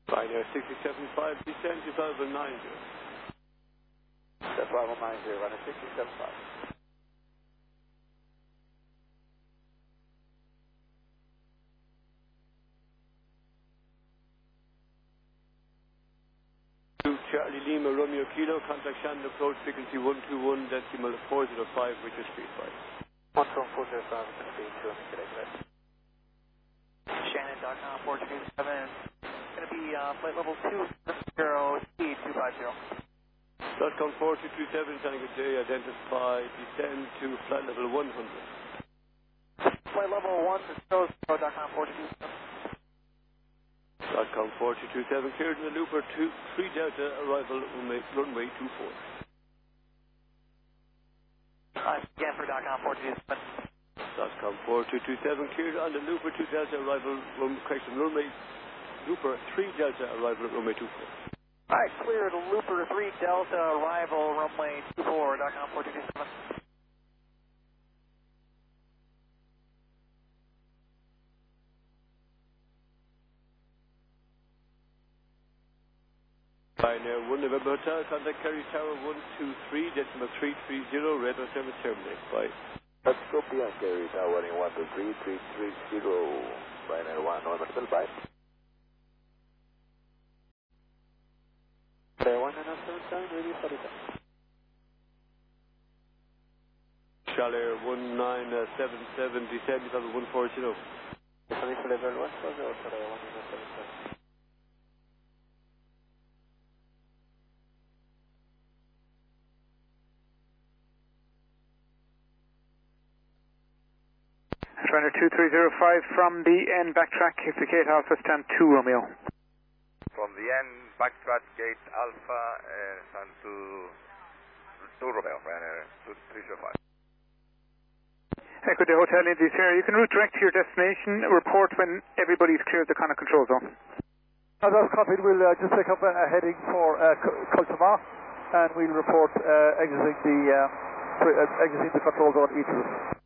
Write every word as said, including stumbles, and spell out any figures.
Ryanair sixty-seven five, descend to level nine zero. That's level nine zero, Ryanair sixty-seven five. Charlie Lima, Romeo Kilo, contact Shannon approach frequency one two one decimal four zero five, Richard Street five. one two one four zero five, Richard Street two, Shannon dot com four two seven, going to be uh, flight level two zero, speed two five zero. Dotcom four two two seven, Tango J, identify, descend to flight level one hundred. Flight level one zero zero, Dotcom four two two seven. Dotcom four two two seven, cleared in the Looper two, three Delta, arrival runway, runway two four. Uh, again for Dotcom four two two seven. Dotcom four two two seven, cleared on the Looper two Delta, arrival, run, correction, runway, Looper three Delta, arrival, runway two four. Alright, cleared Looper three Delta, arrival, runway two four, Dotcom four two two seven. Ryanair one November Hotel, contact Kerry Tower one two three, decimal three three zero, radar service terminate. Bye. Let's go beyond Kerry Tower in one two three, three three zero, Ryanair one November Hotel, bye. Ryanair one nine seven seven, radio forty-seven. Shalair one nine seven seven, descend to level one four zero. Sorry for level one four zero, Ryanair one nine seven seven. Ryanair two three zero five from the end, backtrack, Kate Alpha, stand two Romeo. From the end, backtrack, gate Alpha, uh, stand two, two Romeo, Ryanair two three zero five. Echo the Hotel Indies here. You can route direct to your destination, report when everybody's cleared the kind of control zone. As that's copied, we'll uh, just take up a, a heading for uh, Cultama, and we'll report uh, exiting the uh, uh, exiting the control zone each of us.